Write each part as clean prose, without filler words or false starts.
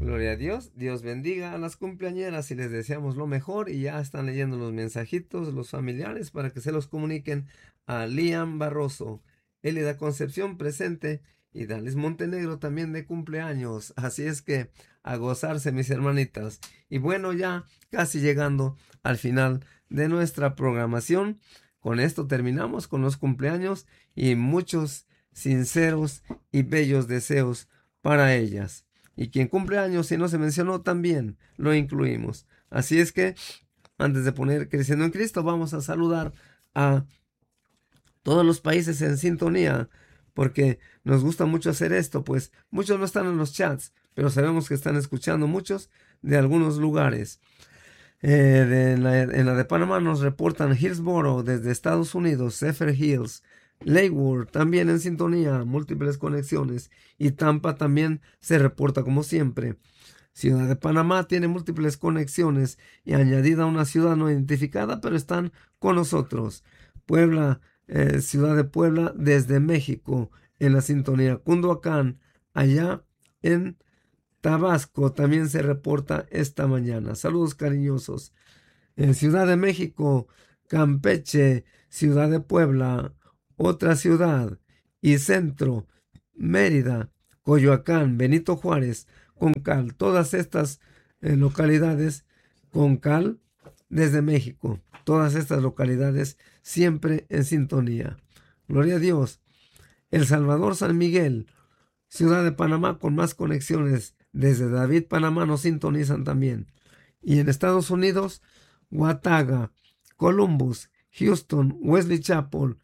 Gloria a Dios. Dios bendiga a las cumpleañeras y les deseamos lo mejor. Y ya están leyendo los mensajitos, los familiares, para que se los comuniquen a Liam Barroso, Elida Concepción presente y Dalis Montenegro también de cumpleaños. Así es que a gozarse, mis hermanitas. Y bueno, ya casi llegando al final de nuestra programación. Con esto terminamos con los cumpleaños y muchos sinceros y bellos deseos para ellas. Y quien cumple años, si no se mencionó, también lo incluimos. Así es que, antes de poner Creciendo en Cristo, vamos a saludar a todos los países en sintonía, porque nos gusta mucho hacer esto, pues muchos no están en los chats, pero sabemos que están escuchando muchos de algunos lugares. En la de Panamá nos reportan Hillsboro desde Estados Unidos, Zephyr Hills, Lakewood también en sintonía, múltiples conexiones, y Tampa también se reporta como siempre. Ciudad de Panamá tiene múltiples conexiones y añadida una ciudad no identificada, pero están con nosotros. Puebla, Ciudad de Puebla desde México en la sintonía. Cunduacán, allá en Tabasco, también se reporta esta mañana. Saludos cariñosos. En Ciudad de México, Campeche, Ciudad de Puebla, otra ciudad y centro, Mérida, Coyoacán, Benito Juárez, Concal, todas estas localidades, Concal desde México, todas estas localidades siempre en sintonía. Gloria a Dios. El Salvador, San Miguel, Ciudad de Panamá con más conexiones. Desde David, Panamá nos sintonizan también. Y en Estados Unidos, Watauga, Columbus, Houston, Wesley Chapel,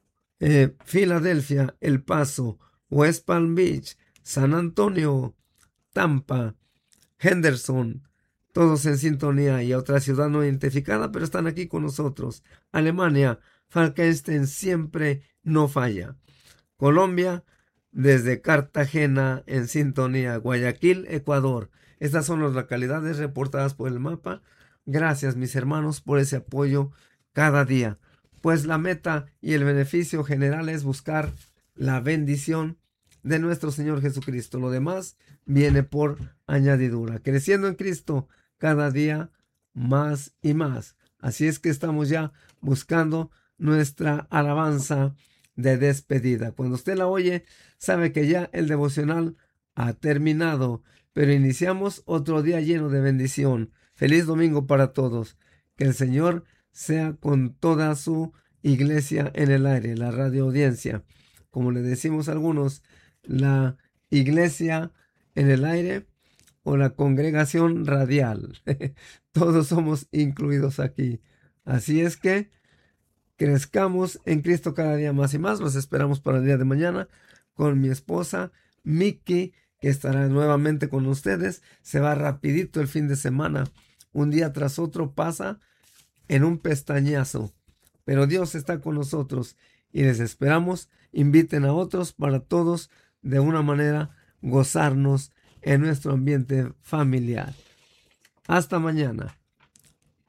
Filadelfia, El Paso, West Palm Beach, San Antonio, Tampa, Henderson, todos en sintonía, y otra ciudad no identificada, pero están aquí con nosotros. Alemania, Falkenstein siempre no falla. Colombia, desde Cartagena en sintonía. Guayaquil, Ecuador. Estas son las localidades reportadas por el mapa. Gracias, mis hermanos, por ese apoyo cada día. Pues la meta y el beneficio general es buscar la bendición de nuestro Señor Jesucristo. Lo demás viene por añadidura. Creciendo en Cristo cada día más y más. Así es que estamos ya buscando nuestra alabanza de despedida. Cuando usted la oye, sabe que ya el devocional ha terminado, pero iniciamos otro día lleno de bendición. Feliz domingo para todos. Que el Señor sea con toda su iglesia en el aire, la radio audiencia. Como le decimos a algunos, la iglesia en el aire o la congregación radial. Todos somos incluidos aquí. Así es que crezcamos en Cristo cada día más y más. Los esperamos para el día de mañana con mi esposa Miki, que estará nuevamente con ustedes. Se va rapidito el fin de semana. Un día tras otro pasa en un pestañazo. Pero Dios está con nosotros y les esperamos. Inviten a otros para todos de una manera gozarnos en nuestro ambiente familiar. Hasta mañana.